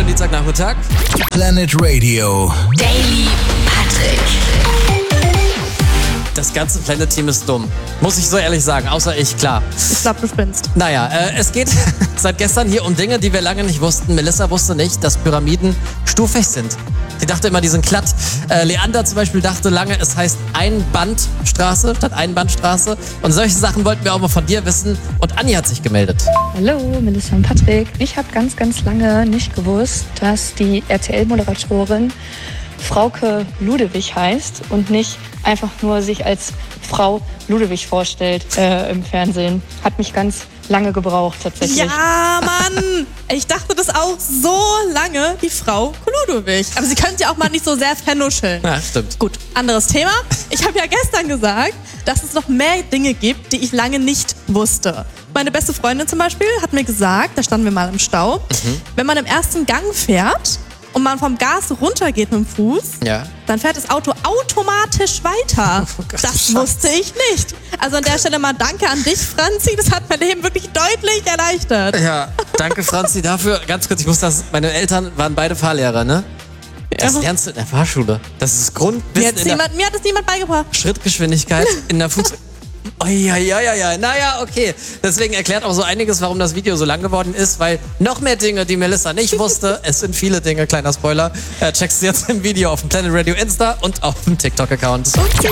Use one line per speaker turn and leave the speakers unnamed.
schönen Dienstagnachmittag.
Planet Radio.
Daily Patrick.
Das ganze Planet-Team ist dumm. Muss ich so ehrlich sagen, außer ich, klar.
Ich glaube, du spinnst.
Naja, es geht seit gestern hier um Dinge, die wir lange nicht wussten. Melissa wusste nicht, dass Pyramiden stufig sind. Sie dachte immer, die sind glatt. Leander zum Beispiel dachte lange, es heißt Einbandstraße statt Einbahnstraße. Und solche Sachen wollten wir auch mal von dir wissen. Und Anni hat sich gemeldet.
Hallo, Melissa und Patrick. Ich habe ganz lange nicht gewusst, dass die RTL-Moderatorin Frauke Ludewig heißt und nicht einfach nur sich als Frau Ludewig vorstellt im Fernsehen. Hat mich ganz lange gebraucht tatsächlich.
Ja, Mann! Ich dachte das auch so lange, die Frau Ludewig. Aber sie könnte ja auch mal nicht so sehr vernuscheln.
Ja, stimmt.
Gut, anderes Thema. Ich habe ja gestern gesagt, dass es noch mehr Dinge gibt, die ich lange nicht wusste. Meine beste Freundin zum Beispiel hat mir gesagt, da standen wir mal im Stau, wenn man im ersten Gang fährt und man vom Gas runtergeht mit dem Fuß,
Ja.
dann fährt das Auto automatisch weiter.
Oh Gott,
Das wusste ich nicht. Also an der Stelle mal danke an dich, Franzi. Das hat mein Leben wirklich deutlich erleichtert.
Ja, danke Franzi dafür. Ganz kurz, meine Eltern waren beide Fahrlehrer, ne? Das lernst du in der Fahrschule. Das ist Grundwissen in der
Mir hat das niemand beigebracht.
Schrittgeschwindigkeit in der Fuß... Ja. Naja, okay. Deswegen erklärt auch so einiges, warum das Video so lang geworden ist, weil noch mehr Dinge, die Melissa nicht wusste, es sind viele Dinge, kleiner Spoiler, checkst du jetzt im Video auf dem Planet Radio Insta und auf dem TikTok-Account.
Upsi